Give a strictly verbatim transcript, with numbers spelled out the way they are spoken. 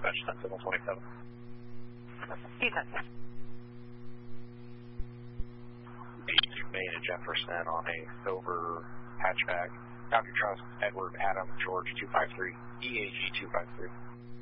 dispatch ten seven twenty-seven. Ethan. eighty-two Main and Jefferson on a silver hatchback. Copy trust, Edward, Adam, George two five three, E A G two five three.